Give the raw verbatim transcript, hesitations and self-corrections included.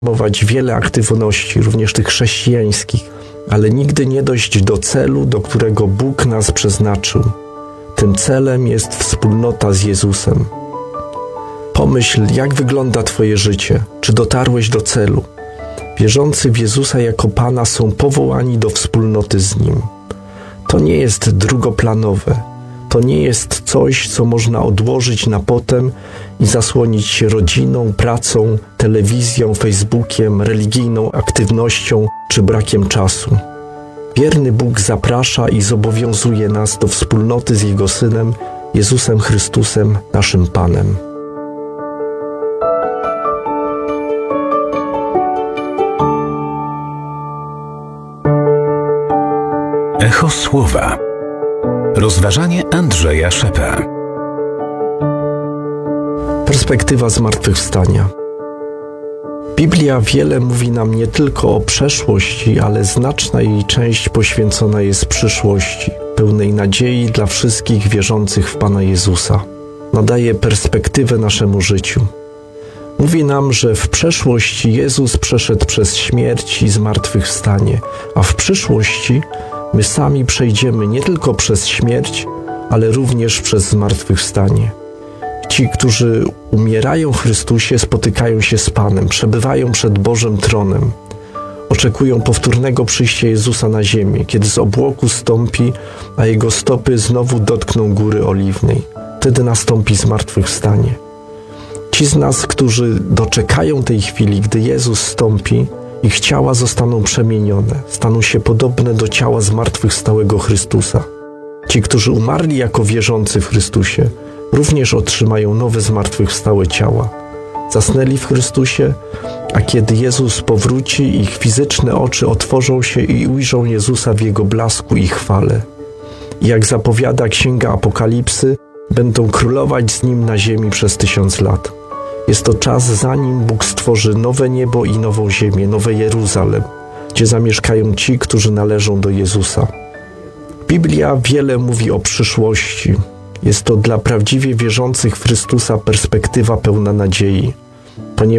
podejmować wiele aktywności, również tych chrześcijańskich, ale nigdy nie dojść do celu, do którego Bóg nas przeznaczył. Tym celem jest wspólnota z Jezusem. Pomyśl, jak wygląda Twoje życie, czy dotarłeś do celu. Wierzący w Jezusa jako Pana są powołani do wspólnoty z Nim. To nie jest drugoplanowe. To nie jest coś, co można odłożyć na potem i zasłonić się rodziną, pracą, telewizją, Facebookiem, religijną aktywnością czy brakiem czasu. Wierny Bóg zaprasza i zobowiązuje nas do wspólnoty z Jego Synem, Jezusem Chrystusem, naszym Panem. Echo Słowa. Rozważanie Andrzeja Szepę. Perspektywa zmartwychwstania. Biblia wiele mówi nam nie tylko o przeszłości, ale znaczna jej część poświęcona jest przyszłości, pełnej nadziei dla wszystkich wierzących w Pana Jezusa. Nadaje perspektywę naszemu życiu. Mówi nam, że w przeszłości Jezus przeszedł przez śmierć i zmartwychwstanie, a w przyszłości my sami przejdziemy nie tylko przez śmierć, ale również przez zmartwychwstanie. Ci, którzy umierają w Chrystusie, spotykają się z Panem, przebywają przed Bożym tronem. Oczekują powtórnego przyjścia Jezusa na ziemię, kiedy z obłoku stąpi, a Jego stopy znowu dotkną Góry Oliwnej. Wtedy nastąpi zmartwychwstanie. Ci z nas, którzy doczekają tej chwili, gdy Jezus stąpi, ich ciała zostaną przemienione, staną się podobne do ciała zmartwychwstałego Chrystusa. Ci, którzy umarli jako wierzący w Chrystusie, również otrzymają nowe zmartwychwstałe ciała. Zasnęli w Chrystusie, a kiedy Jezus powróci, ich fizyczne oczy otworzą się i ujrzą Jezusa w Jego blasku i chwale. I jak zapowiada Księga Apokalipsy, będą królować z Nim na ziemi przez tysiąc lat. Jest to czas, zanim Bóg stworzy nowe niebo i nową ziemię, nowe Jeruzalem, gdzie zamieszkają ci, którzy należą do Jezusa. Biblia wiele mówi o przyszłości. Jest to dla prawdziwie wierzących w Chrystusa perspektywa pełna nadziei, ponieważ